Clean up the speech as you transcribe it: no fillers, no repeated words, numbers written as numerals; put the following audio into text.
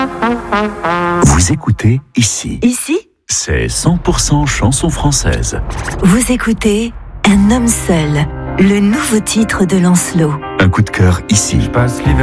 Vous écoutez ici. Ici, C'est 100% chanson française. vous écoutez Un homme seul, le nouveau titre de Lancelot. Un coup de cœur ici. Je passe l'hiver